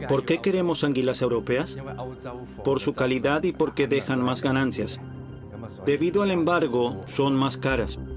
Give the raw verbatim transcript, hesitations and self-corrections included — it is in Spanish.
¿Por qué queremos anguilas europeas? Por su calidad y porque dejan más ganancias. Debido al embargo, son más caras.